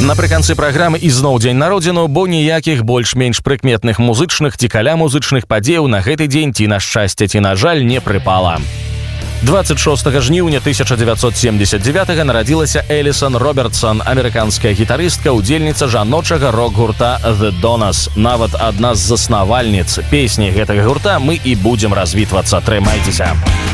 Напрыканцы праграмы ізноў дзень народзіну, бо ніякіх больш-менш прыкметных музычных ці каля музычных падзеяў на гэты дзень ці на шчасце, ці на жаль не прыпала. 26 жніўня 1979 нарадзілася Элісон Робертсон, амерыканская гітарыстка, удзельніца жаночага рок-гурта The Donnas. Нават адна з заснавальніц. Песні гэтага гурта мы і будзем развітвацца. Трымайцеся!